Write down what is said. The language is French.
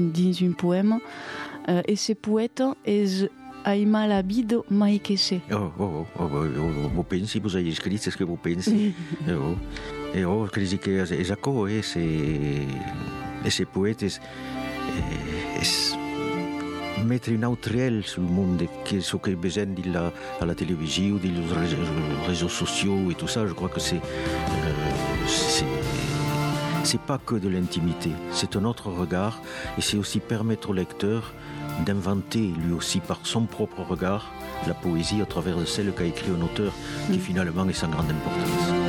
dins un poème, et ce poète est Aima Labido mai que c'est. Vous pensez, vous avez écrit ce que vous pensez. Crisi que es acco e se poetes mettre une autre réel sur le monde que ce que besoin à la télévision, des réseaux sociaux et tout ça. Je crois que c'est pas que de l'intimité, c'est un autre regard et c'est aussi permettre au lecteur d'inventer lui aussi par son propre regard la poésie à travers de celle qu'a écrit un auteur qui finalement est sans grande importance.